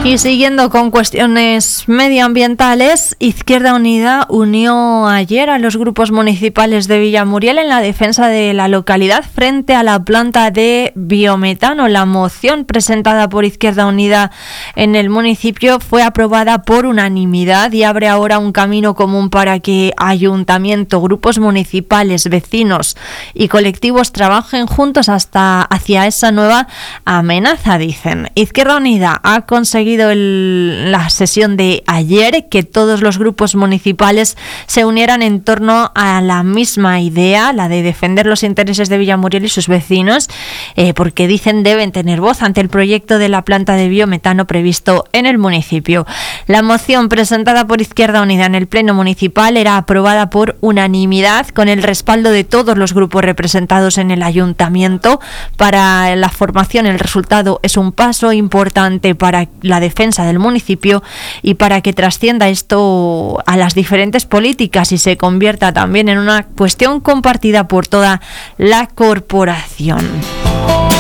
Y siguiendo con cuestiones medioambientales, Izquierda Unida unió ayer a los grupos municipales de Villamuriel en la defensa de la localidad frente a la planta de biometano. La moción presentada por Izquierda Unida en el municipio fue aprobada por unanimidad y abre ahora un camino común para que ayuntamiento, grupos municipales, vecinos y colectivos trabajen juntos hacia esa nueva amenaza, dicen. Izquierda Unida ha conseguido la sesión de ayer que todos los grupos municipales se unieran en torno a la misma idea, la de defender los intereses de Villamuriel y sus vecinos, porque dicen deben tener voz ante el proyecto de la planta de biometano previsto en el municipio. La moción presentada por Izquierda Unida en el Pleno Municipal era aprobada por unanimidad con el respaldo de todos los grupos representados en el ayuntamiento. Para la formación el resultado es un paso importante para la defensa del municipio y para que trascienda esto a las diferentes políticas y se convierta también en una cuestión compartida por toda la corporación.